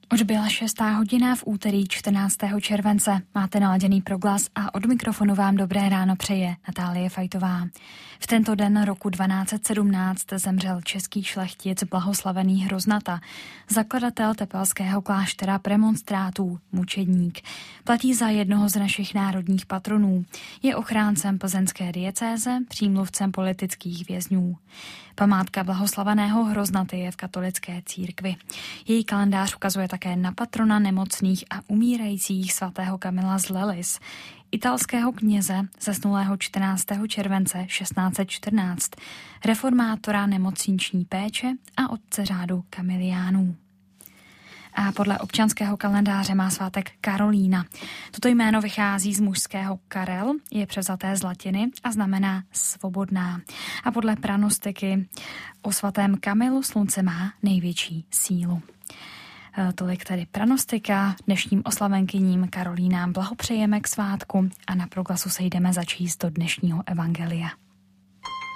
Odbyla 6. hodina v úterý 14. července. Máte naladěný proglas a od mikrofonu vám dobré ráno přeje Natálie Fajtová. V tento den roku 1217 zemřel český šlechtic blahoslavený Hroznata, zakladatel tepelského kláštera premonstrátů, mučedník. Platí za jednoho z našich národních patronů. Je ochráncem plzeňské diecéze, přímluvcem politických vězňů. Památka blahoslaveného Hroznaty je v katolické církvi. Její kalendář ukazuje také na patrona nemocných a umírajících svatého Kamila z Lelis, italského kněze zesnulého 14. července 1614, reformátora nemocniční péče a otce řádu Kamiliánů. A podle občanského kalendáře má svátek Karolína. Toto jméno vychází z mužského Karel, je převzaté z latiny a znamená svobodná. A podle pranostiky o svatém Kamilu slunce má největší sílu. Tolik tedy pranostika. Dnešním oslavenkyním Karolínám blahopřejeme k svátku a na proglasu se jdeme začíst do dnešního evangelia.